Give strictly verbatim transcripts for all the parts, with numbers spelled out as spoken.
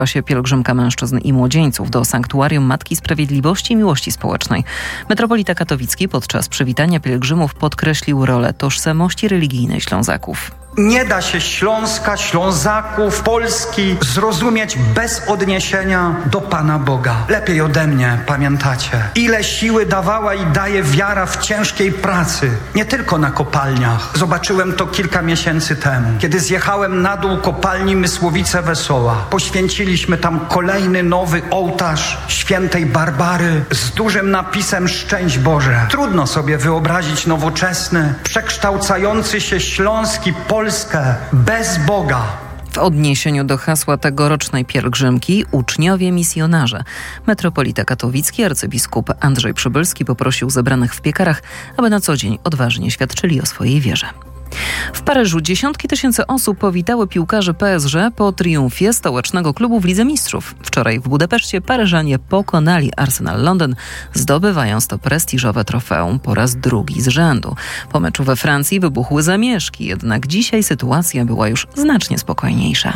się pielgrzymka mężczyzn i młodzieńców do Sanktuarium Matki Sprawiedliwości i Miłości Społecznej. Metropolita katowicki podczas przywitania pielgrzymów podkreślił rolę tożsamości religijnej Ślązaków. Nie da się Śląska, Ślązaków, Polski zrozumieć bez odniesienia do Pana Boga. Lepiej ode mnie pamiętacie, ile siły dawała i daje wiara w ciężkiej pracy. Nie tylko na kopalniach. Zobaczyłem to kilka miesięcy temu, kiedy zjechałem na dół kopalni Mysłowice Wesoła. Poświęciliśmy tam kolejny nowy ołtarz świętej Barbary z dużym napisem Szczęść Boże. Trudno sobie wyobrazić nowoczesny, przekształcający się śląski Polski Polskę bez Boga. W odniesieniu do hasła tegorocznej pielgrzymki uczniowie misjonarze. Metropolita katowicki arcybiskup Andrzej Przybylski poprosił zebranych w piekarach, aby na co dzień odważnie świadczyli o swojej wierze. W Paryżu dziesiątki tysięcy osób powitały piłkarzy P S G po triumfie stołecznego klubu w Lidze Mistrzów. Wczoraj w Budapeszcie Paryżanie pokonali Arsenal Londyn, zdobywając to prestiżowe trofeum po raz drugi z rzędu. Po meczu we Francji wybuchły zamieszki, jednak dzisiaj sytuacja była już znacznie spokojniejsza.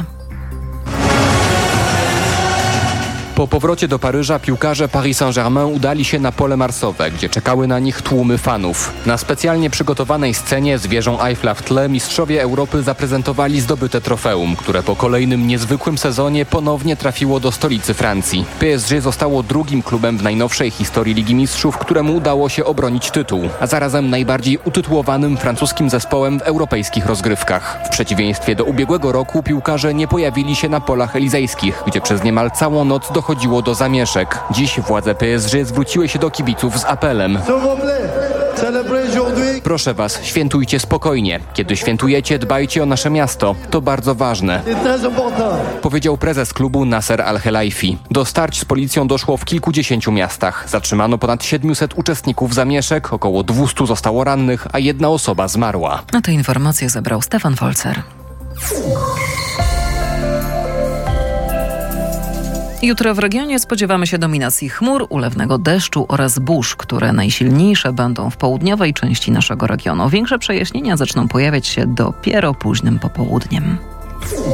Po powrocie do Paryża piłkarze Paris Saint-Germain udali się na pole marsowe, gdzie czekały na nich tłumy fanów. Na specjalnie przygotowanej scenie z wieżą Eiffla w tle mistrzowie Europy zaprezentowali zdobyte trofeum, które po kolejnym niezwykłym sezonie ponownie trafiło do stolicy Francji. P S G zostało drugim klubem w najnowszej historii Ligi Mistrzów, któremu udało się obronić tytuł, a zarazem najbardziej utytułowanym francuskim zespołem w europejskich rozgrywkach. W przeciwieństwie do ubiegłego roku piłkarze nie pojawili się na polach elizejskich, gdzie przez niemal całą noc dochodziło Dochodziło do zamieszek. Dziś władze P S G zwróciły się do kibiców z apelem. Proszę was, świętujcie spokojnie. Kiedy świętujecie, dbajcie o nasze miasto. To bardzo ważne. Powiedział prezes klubu Nasser Al-Khelaifi. Do starć z policją doszło w kilkudziesięciu miastach. Zatrzymano ponad siedmiuset uczestników zamieszek, około dwustu zostało rannych, a jedna osoba zmarła. Na te informacje zebrał Stefan Folzer. Jutro w regionie spodziewamy się dominacji chmur, ulewnego deszczu oraz burz, które najsilniejsze będą w południowej części naszego regionu. Większe przejaśnienia zaczną pojawiać się dopiero późnym popołudniem.